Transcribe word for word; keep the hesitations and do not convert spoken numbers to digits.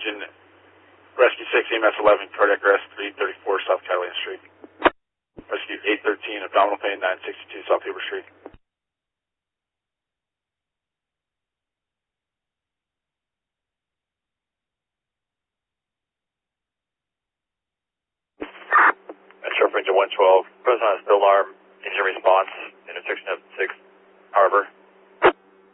engine, Rescue six, E M S eleven, cardiac arrest, three thirty-four South Catalina Street. Rescue eight thirteen, abdominal pain, nine sixty-two South Heber Street. Short Ranger one twelve, present on a still arm, engine response, intersection of six Harbor.